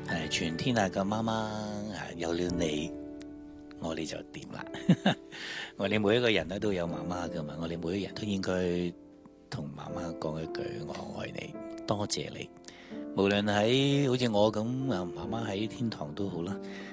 全天下嘅媽媽有了你，我哋就掂啦。我哋每一個人咧都有媽媽噶嘛，我哋每一個人都應該同媽媽講一句我愛你，多謝你。無論喺好似我咁媽媽喺天堂都好啦，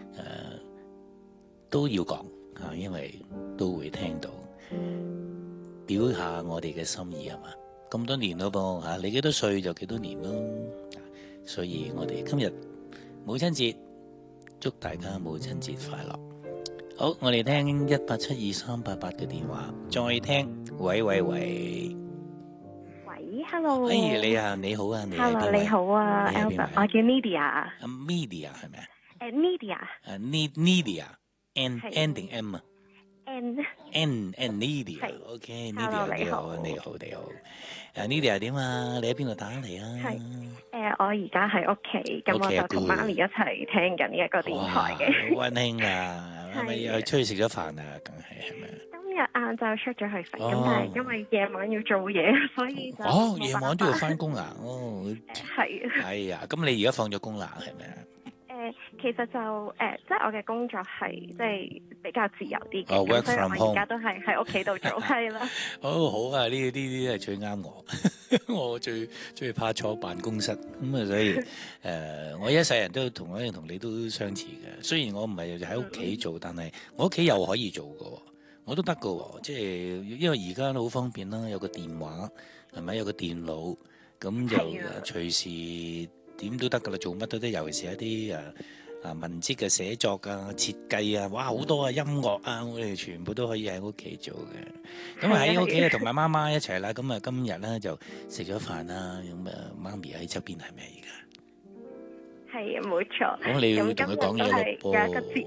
都要講因為都會聽到，表下我哋嘅心意係嘛。咁多年咯噃你幾多歲就幾多年咯。所以我哋今日母親節，祝大家母親節快樂。好，我哋聽1872388嘅電話，再聽喂， 喂 ，hello， 你啊，你好啊，你係邊位 hello， 你好啊，Albert， 我叫 Media。Media 係咪啊 ？Media。N 定 M 啊 ？N Media。OK，Media 你好，你好。Media 點啊？你喺邊度打嚟啊？ 我而家喺屋企，咁我就同媽咪一齊聽緊呢一個電台嘅。 好溫馨啊！係咪又出去食咗飯啊？梗係咪？ 今日晏晝出咗去食，咁但係因為夜晚要做嘢，所以就夜晚都要翻工啊？ 係。 哎呀，咁你而家放咗工啦，係咪啊？ 其實就即係我嘅工作係即係比較自由啲嘅， 咁所以我而家都係喺屋企度做，係啦。 好啊！呢啲係最啱我，我最怕坐辦公室咁啊，所以我一世人都同你都相似嘅。雖然我唔係喺屋企做，但係我屋企又可以做嘅，我都得嘅。即係因為而家都好方便啦，有個電話係咪？有個電腦咁就隨時點都得噶啦，做乜都得，尤其是一啲文職嘅寫作啊、設計啊，哇好多啊，音樂啊，我哋全部都可以喺屋企做嘅。咁喺屋企同埋媽媽一齊啦，咁今日咧就食咗飯啦，咁媽咪喺側邊係咪而家？ 係冇錯。 咁你要同佢講嘢咯噃。